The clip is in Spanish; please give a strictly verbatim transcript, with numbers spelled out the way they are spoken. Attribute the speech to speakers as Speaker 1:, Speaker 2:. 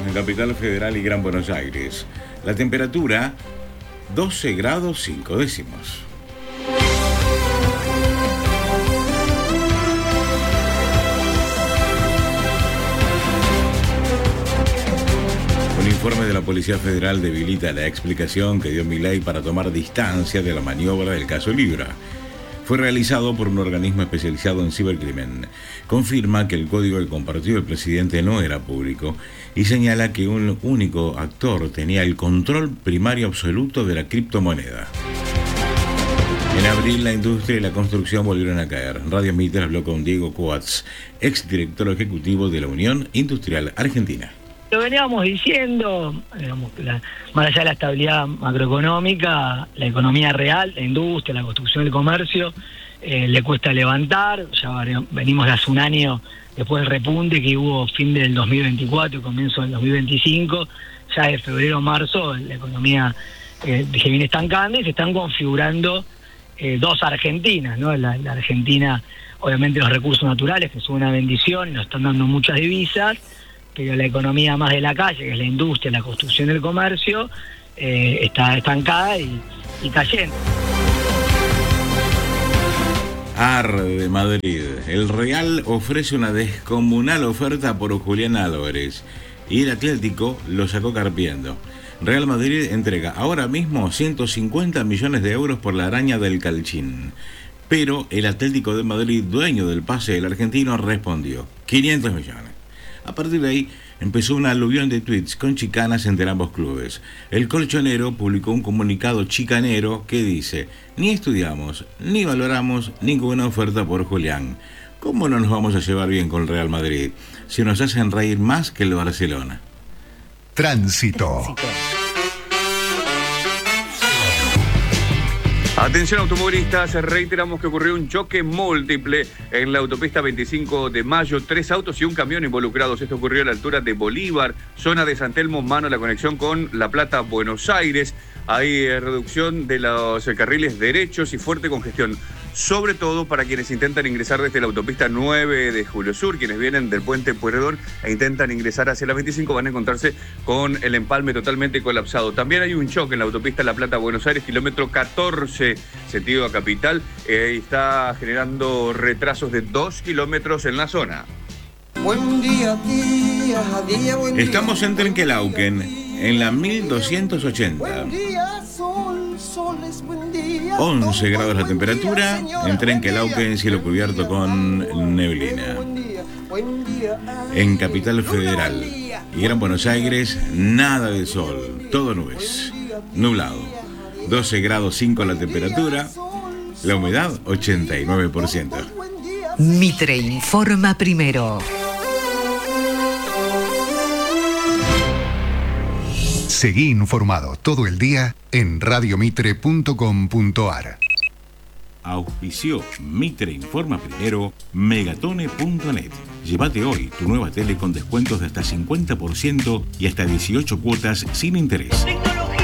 Speaker 1: en Capital Federal y Gran Buenos Aires. La temperatura, doce grados cinco décimos. Un informe de la Policía Federal debilita la explicación que dio Milei para tomar distancia de la maniobra del caso Libra. Fue realizado por un organismo especializado en cibercrimen. Confirma que el código que compartió el presidente no era público y señala que un único actor tenía el control primario absoluto de la criptomoneda. En abril, la industria y la construcción volvieron a caer. Radio Mitre habló con Diego Coats, exdirector ejecutivo de la Unión Industrial Argentina.
Speaker 2: Lo veníamos diciendo, digamos, que la, más allá de la estabilidad macroeconómica, la economía real, la industria, la construcción, el comercio, eh, le cuesta levantar. Ya venimos de hace un año después del repunte que hubo fin del dos mil veinticuatro y comienzo del dos mil veinticinco. Ya de febrero a marzo la economía eh, se viene estancando y se están configurando eh, dos Argentinas, ¿no? La, la Argentina, obviamente los recursos naturales, que son una bendición y nos están dando muchas divisas, pero la economía más de la calle, que es la industria, la construcción y el comercio, eh, está estancada y, y cayendo.
Speaker 1: Arde Madrid. El Real ofrece una descomunal oferta por Julián Álvarez y el Atlético lo sacó carpiendo. Real Madrid entrega ahora mismo ciento cincuenta millones de euros por la araña del Calchín. Pero el Atlético de Madrid, dueño del pase del argentino, respondió quinientos millones. A partir de ahí empezó una aluvión de tweets con chicanas entre ambos clubes. El colchonero publicó un comunicado chicanero que dice: ni estudiamos, ni valoramos ninguna oferta por Julián. ¿Cómo no nos vamos a llevar bien con el Real Madrid si nos hacen reír más que el Barcelona?
Speaker 3: Tránsito.
Speaker 4: Tránsito. Atención automovilistas, reiteramos que ocurrió un choque múltiple en la autopista veinticinco de mayo, tres autos y un camión involucrados. Esto ocurrió a la altura de Bolívar, zona de San Telmo, mano a la conexión con La Plata, Buenos Aires. Hay reducción de los carriles derechos y fuerte congestión, sobre todo para quienes intentan ingresar desde la autopista nueve de Julio Sur, quienes vienen del puente Pueyrredón e intentan ingresar hacia la veinticinco van a encontrarse con el empalme totalmente colapsado. También hay un choque en la autopista La Plata, Buenos Aires, kilómetro catorce, sentido a Capital, eh, está generando retrasos de dos kilómetros en la zona.
Speaker 5: Buen día, día, día, buen día.
Speaker 1: Estamos en Trenquelauquen, en la mil doscientos ochenta.
Speaker 5: Buen día, sol, sol es buen día.
Speaker 1: once grados la temperatura, en Trenquelauquen, cielo cubierto con neblina. En Capital Federal y Gran Buenos Aires, nada de sol, todo nubes, nublado. doce grados cinco la temperatura, la humedad ochenta y nueve por ciento.
Speaker 6: Mitre informa primero.
Speaker 3: Seguí informado todo el día en radiomitre punto com punto ar.
Speaker 1: Auspició Mitre Informa Primero, Megatone punto net. Llévate hoy tu nueva tele con descuentos de hasta cincuenta por ciento y hasta dieciocho cuotas sin interés.